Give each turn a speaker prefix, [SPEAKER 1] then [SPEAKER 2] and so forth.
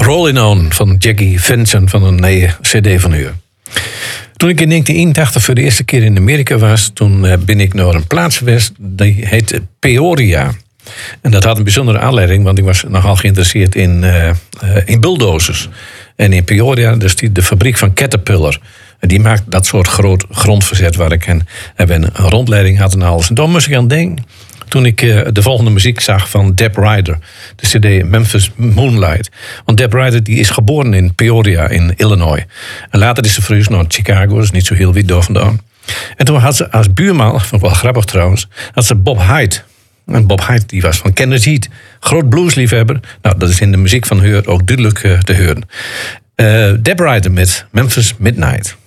[SPEAKER 1] Rollin' On van Jackie Vincent van een nieuwe cd van u. Toen ik in 1981 voor de eerste keer in Amerika was, toen ben ik naar een plaats geweest die heet Peoria. En dat had een bijzondere aanleiding, want ik was nogal geïnteresseerd in bulldozers. En in Peoria, dus de fabriek van Caterpillar. En die maakt dat soort groot grondverzet waar ik een rondleiding had en alles. En dan moest ik aan denken toen ik de volgende muziek zag van Deb Ryder. De cd Memphis Moonlight. Want Deb Ryder die is geboren in Peoria in Illinois. En later is ze verhuisd naar Chicago, dat is niet zo heel wit door vandaan. En toen had ze als buurman, vond ik wel grappig trouwens, had ze Bob Hyde. En Bob Hyde die was van Kennedy Heat, groot bluesliefhebber. Nou, dat is in de muziek van haar ook duidelijk te horen. Deb Ryder met Memphis Midnight.